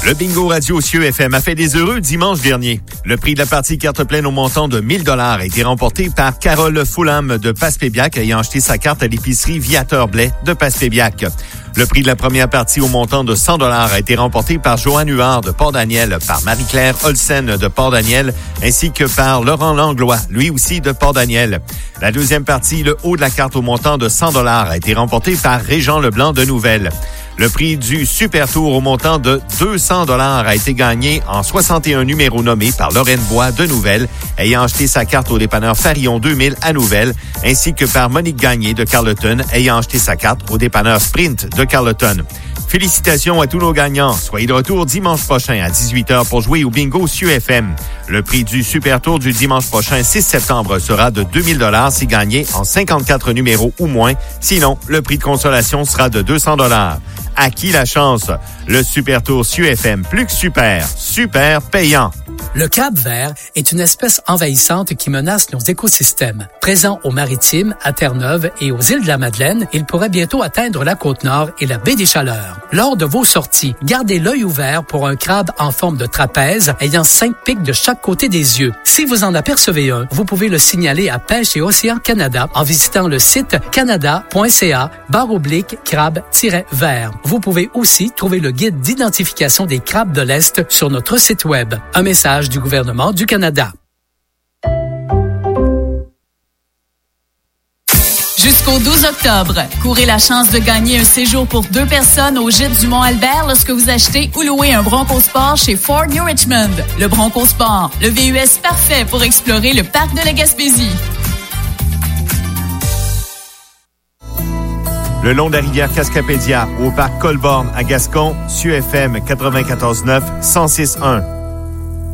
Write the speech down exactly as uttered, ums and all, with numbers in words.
Le bingo radio C E F M a fait des heureux dimanche dernier. Le prix de la partie carte pleine au montant de mille dollars a été remporté par Carole Fulham de Passepébiac ayant acheté sa carte à l'épicerie Viateur Blais de Passepébiac. Le prix de la première partie au montant de cent dollars a été remporté par Joanne Huard de Port-Daniel, par Marie-Claire Olsen de Port-Daniel, ainsi que par Laurent Langlois, lui aussi de Port-Daniel. La deuxième partie, le haut de la carte au montant de cent dollars a été remporté par Régent Leblanc de Nouvelle. Le prix du Super Tour au montant de deux cents dollars a été gagné en soixante et un numéros nommés par Lorraine Bois de Nouvelle, ayant acheté sa carte au dépanneur Farillon deux mille à Nouvelle, ainsi que par Monique Gagné de Carleton, ayant acheté sa carte au dépanneur Sprint de Carleton. Félicitations à tous nos gagnants. Soyez de retour dimanche prochain à dix-huit heures pour jouer au bingo C E F M. Le prix du Super Tour du dimanche prochain, six septembre, sera de deux mille dollars si gagné en cinquante-quatre numéros ou moins. Sinon, le prix de consolation sera de deux cents dollars. À qui la chance? Le Super Tour C E F M, plus que super, super payant. Le crabe-vert est une espèce envahissante qui menace nos écosystèmes. Présent aux Maritimes, à Terre-Neuve et aux îles de la Madeleine, il pourrait bientôt atteindre la Côte-Nord et la baie des Chaleurs. Lors de vos sorties, gardez l'œil ouvert pour un crabe en forme de trapèze ayant cinq pics de chaque côté des yeux. Si vous en apercevez un, vous pouvez le signaler à Pêche et Océan Canada en visitant le site canada.ca barre oblique crabe-vert. Vous pouvez aussi trouver le guide d'identification des crabes de l'Est sur notre site web. Un message du gouvernement du Canada. Jusqu'au douze octobre, courez la chance de gagner un séjour pour deux personnes au gîte du Mont-Albert lorsque vous achetez ou louez un Bronco Sport chez Ford New Richmond. Le Bronco Sport, le V U S parfait pour explorer le parc de la Gaspésie. Le long de la rivière Cascapédia, au parc Colborne à Gascon, C E F M quatre-vingt-quatorze neuf, cent six point un.